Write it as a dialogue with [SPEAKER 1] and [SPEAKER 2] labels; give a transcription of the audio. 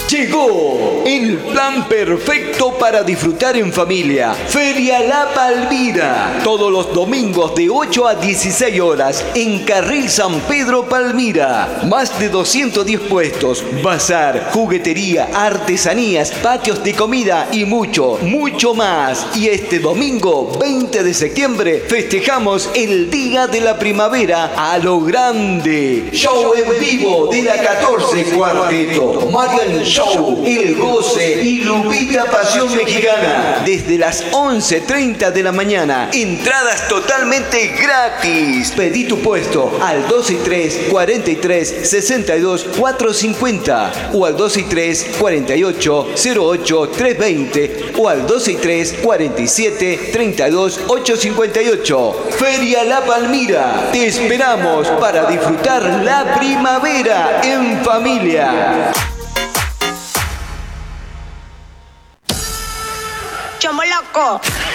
[SPEAKER 1] Llegó el plan perfecto para disfrutar en familia. Feria La Palmira. Todos los domingos de 8 a 16 horas en Carril San Pedro, Palmira. Más de 210 puestos, bazar, juguetería, artesanías, patios de comida y mucho, mucho más. Y este domingo 20 de septiembre festejamos el Día de la Primavera a lo grande. Show en vivo de la 14 Cuarteto. Marian Show, El Goce y Lupita Pasión Mexicana. Desde las 11:30 de la mañana. Entradas totalmente gratis. Pedí tu puesto al 263 43 62 450 o al 263 48 08 320 o al 263 47 32 858. Feria La Palmira. Te esperamos para disfrutar la primavera en familia.
[SPEAKER 2] ¡Chomo loco!